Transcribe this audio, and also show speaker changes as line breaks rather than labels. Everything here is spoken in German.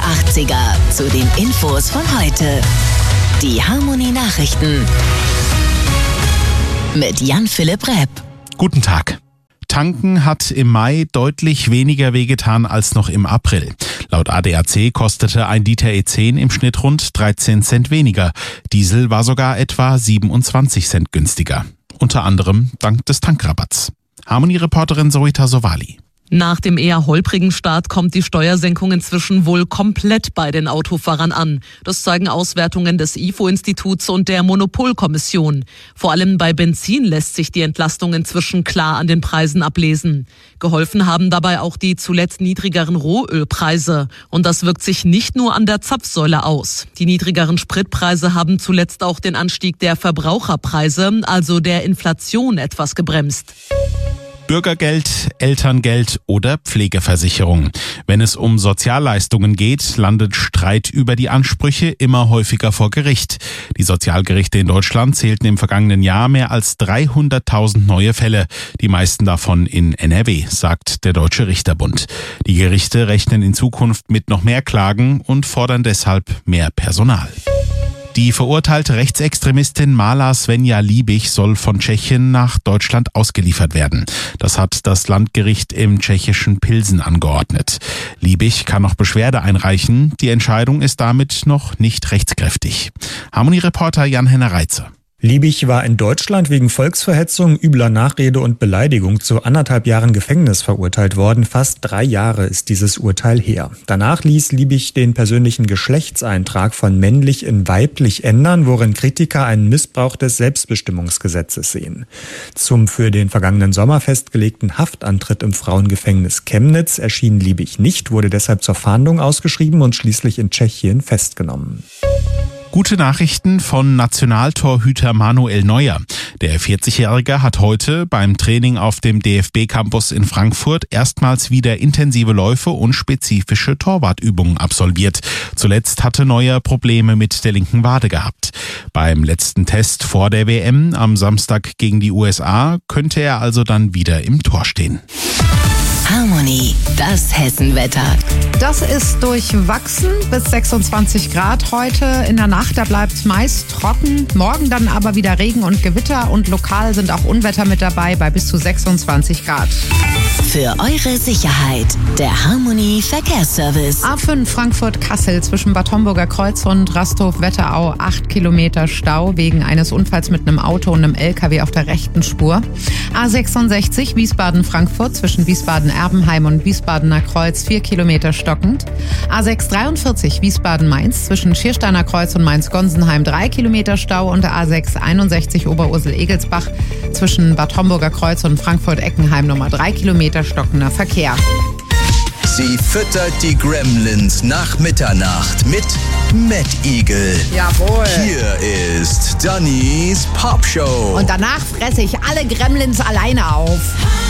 80er zu den Infos von heute. Die Harmony Nachrichten mit Jan-Philipp Repp.
Guten Tag. Tanken hat im Mai deutlich weniger wehgetan als noch im April. Laut ADAC kostete ein Liter E10 im Schnitt rund 13 Cent weniger. Diesel war sogar etwa 27 Cent günstiger. Unter anderem dank des Tankrabatts. Harmony-Reporterin Sorita Sowali.
Nach dem eher holprigen Start kommt die Steuersenkung inzwischen wohl komplett bei den Autofahrern an. Das zeigen Auswertungen des IFO-Instituts und der Monopolkommission. Vor allem bei Benzin lässt sich die Entlastung inzwischen klar an den Preisen ablesen. Geholfen haben dabei auch die zuletzt niedrigeren Rohölpreise. Und das wirkt sich nicht nur an der Zapfsäule aus. Die niedrigeren Spritpreise haben zuletzt auch den Anstieg der Verbraucherpreise, also der Inflation, etwas gebremst.
Bürgergeld, Elterngeld oder Pflegeversicherung. Wenn es um Sozialleistungen geht, landet Streit über die Ansprüche immer häufiger vor Gericht. Die Sozialgerichte in Deutschland zählten im vergangenen Jahr mehr als 300.000 neue Fälle. Die meisten davon in NRW, sagt der Deutsche Richterbund. Die Gerichte rechnen in Zukunft mit noch mehr Klagen und fordern deshalb mehr Personal. Die verurteilte Rechtsextremistin Mala Svenja Liebig soll von Tschechien nach Deutschland ausgeliefert werden. Das hat das Landgericht im tschechischen Pilsen angeordnet. Liebig kann noch Beschwerde einreichen. Die Entscheidung ist damit noch nicht rechtskräftig. Harmony-Reporter Jan-Henner Reitze.
Liebig war in Deutschland wegen Volksverhetzung, übler Nachrede und Beleidigung zu 1,5 Jahren Gefängnis verurteilt worden. Fast 3 Jahre ist dieses Urteil her. Danach ließ Liebig den persönlichen Geschlechtseintrag von männlich in weiblich ändern, worin Kritiker einen Missbrauch des Selbstbestimmungsgesetzes sehen. Zum für den vergangenen Sommer festgelegten Haftantritt im Frauengefängnis Chemnitz erschien Liebig nicht, wurde deshalb zur Fahndung ausgeschrieben und schließlich in Tschechien festgenommen.
Gute Nachrichten von Nationaltorhüter Manuel Neuer. Der 40-Jährige hat heute beim Training auf dem DFB-Campus in Frankfurt erstmals wieder intensive Läufe und spezifische Torwartübungen absolviert. Zuletzt hatte Neuer Probleme mit der linken Wade gehabt. Beim letzten Test vor der WM am Samstag gegen die USA könnte er also dann wieder im Tor stehen.
Harmony, das Hessenwetter.
Das ist durchwachsen bis 26 Grad heute. In der Nacht, da bleibt es meist trocken. Morgen dann aber wieder Regen und Gewitter und lokal sind auch Unwetter mit dabei bei bis zu 26 Grad.
Für eure Sicherheit, der Harmony Verkehrsservice.
A5 Frankfurt-Kassel zwischen Bad Homburger Kreuz und Rasthof-Wetterau 8 Kilometer Stau wegen eines Unfalls mit einem Auto und einem LKW auf der rechten Spur. A66 Wiesbaden-Frankfurt zwischen Wiesbaden-Erbenheim und Wiesbadener Kreuz 4 Kilometer stockend. A643 Wiesbaden-Mainz zwischen Schiersteiner Kreuz und Mainz-Gonsenheim 3 Kilometer Stau und A661 Oberursel-Egelsbach zwischen Bad Homburger Kreuz und Frankfurt-Eckenheim nochmal 3 Kilometer stockender Verkehr.
Sie füttert die Gremlins nach Mitternacht mit Mad Eagle.
Jawohl.
Hier ist Dannys Popshow.
Und danach fresse ich alle Gremlins alleine auf.